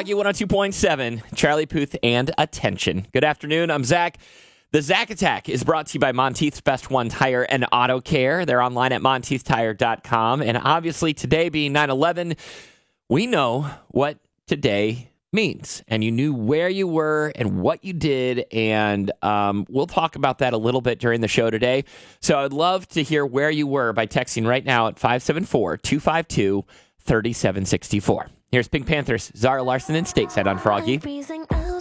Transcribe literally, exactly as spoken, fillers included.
Froggy one oh two point seven, Charlie Puth, and Attention. Good afternoon. I'm Zach. The Zach Attack is brought to you by Monteith's Best One Tire and Auto Care. They're online at monteith tire dot com. And obviously, today being nine eleven, we know what today means. And you knew where you were and what you did. And um, we'll talk about that a little bit during the show today. So I'd love to hear where you were by texting right now at five seven four, two five two, three seven six four. Here's Pink Panthers, Zara Larsson, and Stateside on Froggy.